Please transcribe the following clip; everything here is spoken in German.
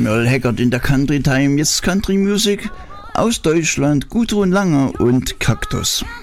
Noel Haggard in der Country Time. Jetzt Country Music aus Deutschland, Gudrun Langer und Kaktus.